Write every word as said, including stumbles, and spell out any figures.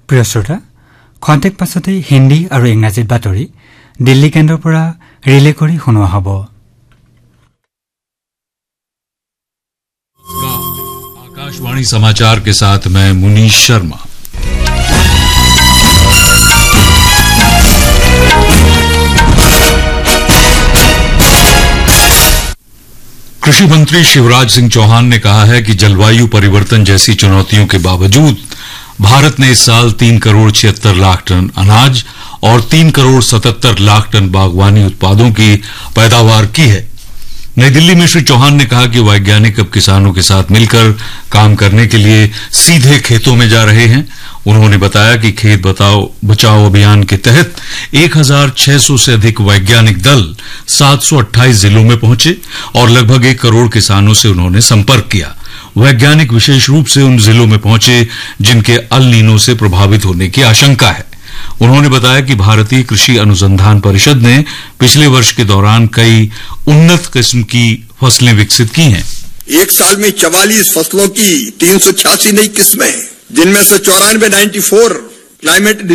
প্ৰিয় শ্ৰোতা, খন্তেক পাছতে হিন্দী আৰু ইংৰাজীত বাতৰি দিল্লী কেন্দ্ৰৰ পৰা ৰিলে কৰি শুনোৱা হ'ব। आकाशवाणी समाचार के साथ मैं मुनीश शर्मा। कृषि मंत्री शिवराज सिंह चौहान ने कहा है कि जलवायु परिवर्तन जैसी चुनौतियों के बावजूद भारत ने इस साल तीन करोड़ छिहत्तर लाख टन अनाज और तीन करोड़ सतहत्तर लाख टन बागवानी उत्पादों की पैदावार की है। नई दिल्ली में श्री चौहान ने कहा कि वैज्ञानिक अब किसानों के साथ मिलकर काम करने के लिए सीधे खेतों में जा रहे हैं। उन्होंने बताया कि खेत बचाओ बचाओ अभियान के तहत एक हजार छह सौ से अधिक वैज्ञानिक दल सात सौ अट्ठाईस जिलों में पहुंचे और लगभग एक करोड़ किसानों से उन्होंने संपर्क किया। वैज्ञानिक विशेष रूप से उन जिलों में पहुंचे जिनके अल नीनो से प्रभावित होने की आशंका है। उन्होंने बताया कि भारतीय कृषि अनुसंधान परिषद ने पिछले वर्ष के दौरान कई उन्नत किस्म की फसलें विकसित की हैं। एक साल में चवालीस फसलों की तीन सौ छियासी नई किस्में, जिनमें से चौरानवे नाइन्टी फोर क्लाइमेट